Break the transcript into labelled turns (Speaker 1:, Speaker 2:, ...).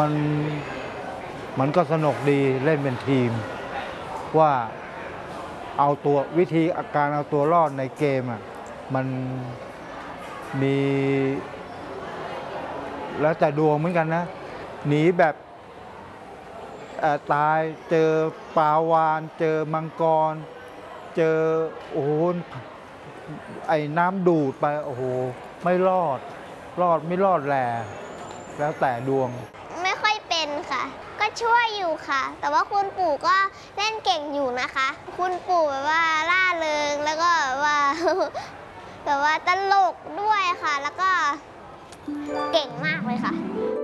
Speaker 1: มันมันก็สนุกดีเล่นเป็นทีมว่าเอาตัววิธีการเอาตัวรอดในเกมอ่ะมันมีแล้วแต่ดวงเหมือนกันนะหนีแบบตายเจอปลาวาฬเจอมังกรเจอโอ้โหไอ้น้ำดูดไปโอ้โหไม่รอดไม่รอดแล้วแต่ดวง
Speaker 2: ไม่ค่อยเป็นค่ะก็ช่วยอยู่ค่ะแต่ว่าคุณปู่ก็เล่นเก่งอยู่นะคะคุณปู่แบบว่าร่าเริงแล้วก็แบบว่า แบบว่าตลกด้วยค่ะแล้วก็เก่งมากเลยค่ะ